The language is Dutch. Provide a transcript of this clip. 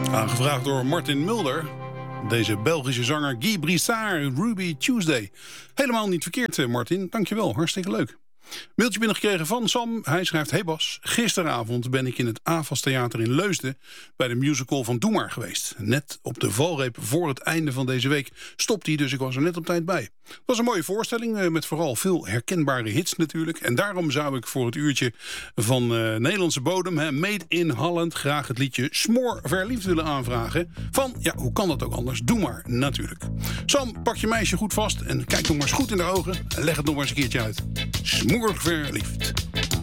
Aangevraagd door Martin Mulder. Deze Belgische zanger Guy Brissard, Ruby Tuesday. Helemaal niet verkeerd, Martin. Dankjewel, hartstikke leuk. Mailtje binnengekregen van Sam. Hij schrijft: Hey Bas, gisteravond ben ik in het AVAS Theater in Leusden bij de musical van Doe Maar geweest. Net op de valreep voor het einde van deze week stopt hij, dus ik was er net op tijd bij. Het was een mooie voorstelling met vooral veel herkenbare hits natuurlijk. En daarom zou ik voor het uurtje van Nederlandse bodem, Made in Holland, graag het liedje Smoor Verliefd willen aanvragen. Van, ja, hoe kan dat ook anders? Doe maar, natuurlijk. Sam, pak je meisje goed vast en kijk nog maar eens goed in de ogen en leg het nog maar eens een keertje uit. Smoor Verliefd.